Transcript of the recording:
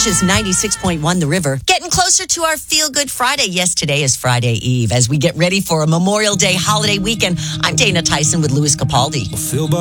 Rouge is 96.1 The River. Getting closer to our Feel Good Friday. Yes, today is Friday Eve as we get ready for a Memorial Day holiday weekend. I'm Dana Tyson with Louis Capaldi.